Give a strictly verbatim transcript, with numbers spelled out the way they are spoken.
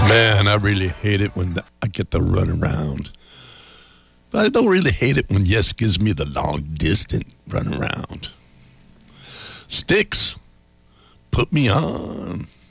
Man, I really hate it when I get to run around. But I don't really hate it when Yes gives me the long distance run around. Sticks, put me on.